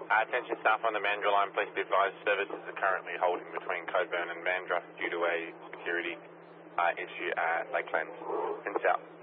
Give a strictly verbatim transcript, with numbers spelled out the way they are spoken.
Uh, attention staff on the Mandurah line, please be advised services are currently holding between Coburn and Mandurah due to a security uh, issue at Lakelands and South.